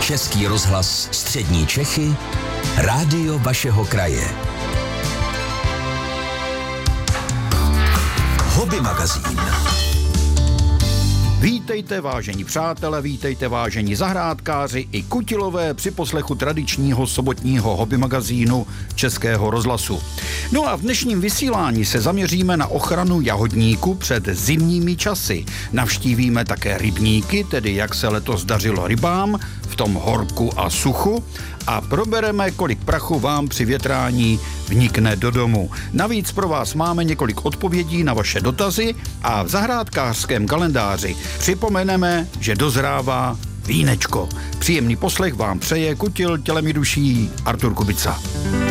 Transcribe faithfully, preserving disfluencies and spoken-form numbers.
Český rozhlas Střední Čechy, rádio vašeho kraje. Hobby magazín. Vítejte, vážení přátelé, vítejte, vážení zahrádkáři i kutilové při poslechu tradičního sobotního hobby magazínu Českého rozhlasu. No a v dnešním vysílání se zaměříme na ochranu jahodníku před zimními časy. Navštívíme také rybníky, tedy jak se letos dařilo rybám v tom horku a suchu, a probereme, kolik prachu vám při větrání vnikne do domu. Navíc pro vás máme několik odpovědí na vaše dotazy a v zahrádkářském kalendáři připomeneme, že dozrává vínečko. Příjemný poslech vám přeje kutil tělem i duší Artur Kubica.